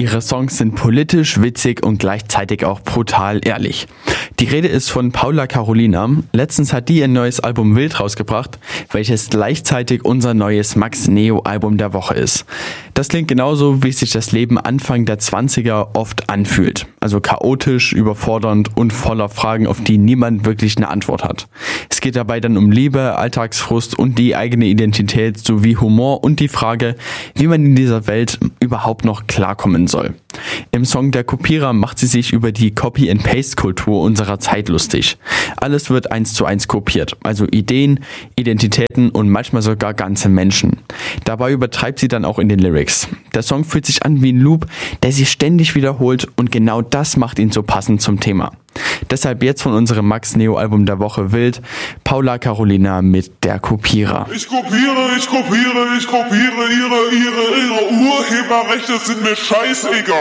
Ihre Songs sind politisch, witzig und gleichzeitig auch brutal ehrlich. Die Rede ist von Paula Carolina. Letztens hat die ihr neues Album Wild rausgebracht, welches gleichzeitig unser neues Max Neo Album der Woche ist. Das klingt genauso, wie sich das Leben Anfang der 20er oft anfühlt. Also chaotisch, überfordernd und voller Fragen, auf die niemand wirklich eine Antwort hat. Es geht dabei dann um Liebe, Alltagsfrust und die eigene Identität sowie Humor und die Frage, wie man in dieser Welt überhaupt noch klarkommen soll. Im Song Der Kopierer macht sie sich über die Copy-and-Paste-Kultur unserer Zeit lustig. Alles wird 1:1 kopiert, also Ideen, Identitäten und manchmal sogar ganze Menschen. Dabei übertreibt sie dann auch in den Lyrics. Der Song fühlt sich an wie ein Loop, der sich ständig wiederholt und genau das macht ihn so passend zum Thema. Deshalb jetzt von unserem Max Neo Album der Woche Wild, Paula Carolina mit Der Kopierer. Ich kopiere, ihre Urheberrechte sind mir scheißegal.